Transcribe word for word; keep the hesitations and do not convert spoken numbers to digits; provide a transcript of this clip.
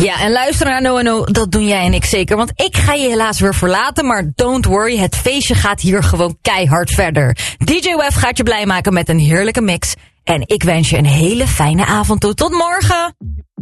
Ja, en luister naar No No, dat doen jij en ik zeker. Want ik ga je helaas weer verlaten, maar don't worry, het feestje gaat hier gewoon keihard verder. D J Wef gaat je blij maken met een heerlijke mix. En ik wens je een hele fijne avond toe. Tot morgen!